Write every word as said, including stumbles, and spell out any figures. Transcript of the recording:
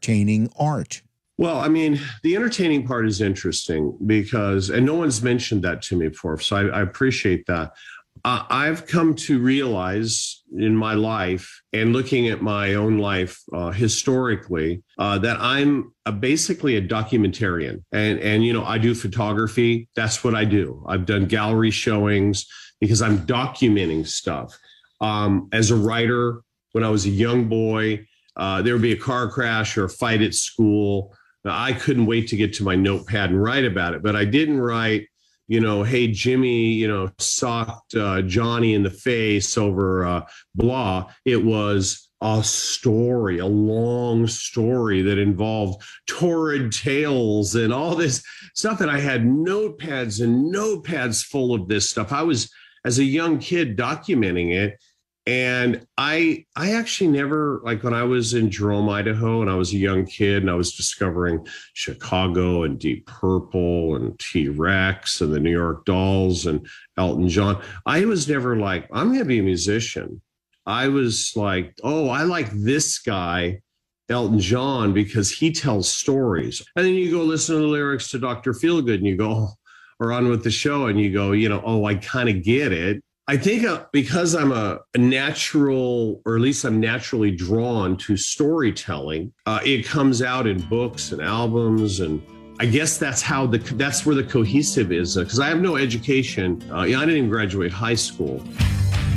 entertaining art? Well, I mean, the entertaining part is interesting because, and no one's mentioned that to me before, so I, I appreciate that. Uh, I've come to realize in my life and looking at my own life uh, historically uh, that I'm a, basically a documentarian. And, and, you know, I do photography. That's what I do. I've done gallery showings because I'm documenting stuff. Um, as a writer, when I was a young boy, uh, there would be a car crash or a fight at school. Now, I couldn't wait to get to my notepad and write about it, but I didn't write, you know, hey, Jimmy, you know, socked uh, Johnny in the face over uh, blah. It was a story, a long story that involved torrid tales and all this stuff. And I had notepads and notepads full of this stuff. I was, as a young kid, documenting it. And I I actually never, like when I was in Jerome, Idaho, and I was a young kid and I was discovering Chicago and Deep Purple and T-Rex and the New York Dolls and Elton John, I was never like, I'm going to be a musician. I was like, oh, I like this guy, Elton John, because he tells stories. And then you go listen to the lyrics to Doctor Feelgood and you go, or on with the show and you go, you know, oh, I kind of get it. I think uh, because I'm a, a natural, or at least I'm naturally drawn to storytelling, uh, it comes out in books and albums. And I guess that's how the, that's where the cohesive is, because uh, I have no education. Uh, I didn't even graduate high school.